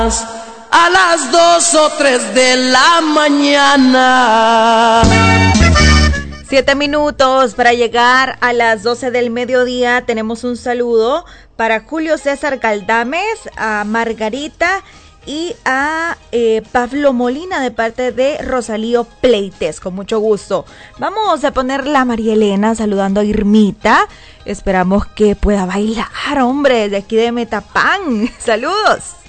a las 2 o 3 de la mañana. 7 minutos para llegar a las 12 del mediodía. Tenemos un saludo para Julio César Galdames, a Margarita y a Pablo Molina de parte de Rosalío Pleites, con mucho gusto. Vamos a poner la María Elena saludando a Irmita. Esperamos que pueda bailar, hombre, de aquí de Metapán. Saludos.